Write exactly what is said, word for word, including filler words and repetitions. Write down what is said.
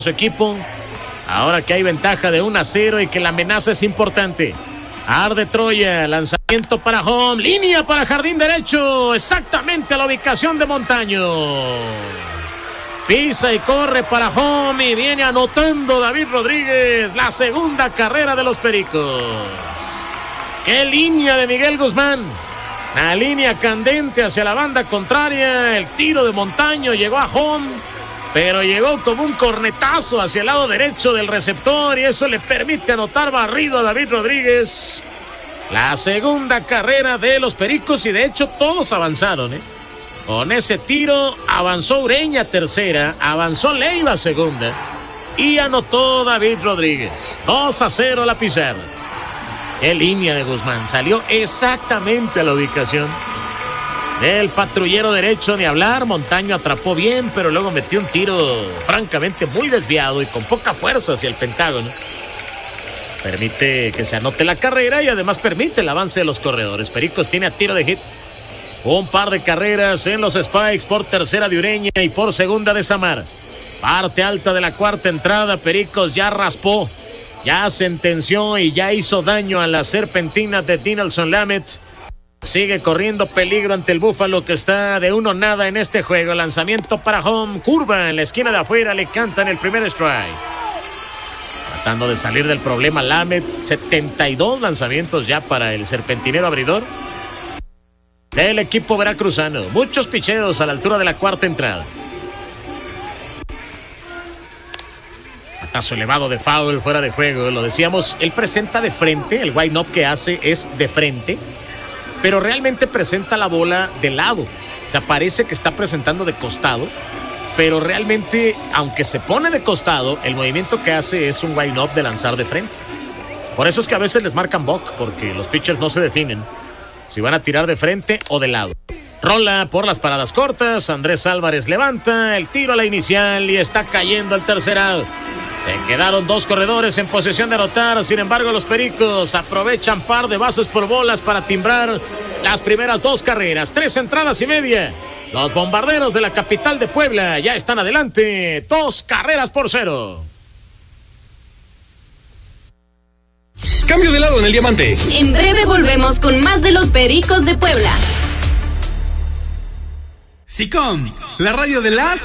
su equipo. Ahora que hay ventaja de uno a cero y que la amenaza es importante. Arde Troya, lanzamiento para home, línea para jardín derecho, exactamente a la ubicación de Montaño. Pisa y corre para home y viene anotando David Rodríguez, la segunda carrera de los Pericos. ¡Qué línea de Miguel Guzmán! La línea candente hacia la banda contraria, el tiro de Montaño llegó a home, pero llegó como un cornetazo hacia el lado derecho del receptor y eso le permite anotar barrido a David Rodríguez. La segunda carrera de los Pericos y de hecho todos avanzaron, ¿eh? Con ese tiro avanzó Ureña tercera, avanzó Leiva segunda y anotó David Rodríguez. dos a cero la pizarra. Qué línea de Guzmán, salió exactamente a la ubicación del patrullero derecho, ni hablar. Montaño atrapó bien, pero luego metió un tiro francamente muy desviado y con poca fuerza hacia el pentágono. Permite que se anote la carrera y además permite el avance de los corredores. Pericos tiene a tiro de hit. Un par de carreras en los Spikes por tercera de Ureña y por segunda de Samar. Parte alta de la cuarta entrada, Pericos ya raspó, ya sentenció y ya hizo daño a las serpentinas de Dinelson Lamet. Sigue corriendo peligro ante el Búfalo que está de uno nada en este juego. Lanzamiento para home, curva en la esquina de afuera, le cantan el primer strike. Tratando de salir del problema Lamet, setenta y dos lanzamientos ya para el serpentinero abridor del equipo veracruzano. Muchos picheos a la altura de la cuarta entrada. Batazo elevado de foul fuera de juego. Lo decíamos, él presenta de frente, el wind up que hace es de frente, pero realmente presenta la bola de lado. O sea, parece que está presentando de costado, pero realmente, aunque se pone de costado, el movimiento que hace es un wind up de lanzar de frente. Por eso es que a veces les marcan balk, porque los pitchers no se definen si van a tirar de frente o de lado. Rola por las paradas cortas, Andrés Álvarez levanta el tiro a la inicial y está cayendo el tercer out. Se quedaron dos corredores en posición de anotar, sin embargo los Pericos aprovechan par de bases por bolas para timbrar las primeras dos carreras, tres entradas y media. Los Bombarderos de la capital de Puebla ya están adelante, dos carreras por cero. Cambio de lado en el diamante. En breve volvemos con más de los Pericos de Puebla. SICOM, la radio de las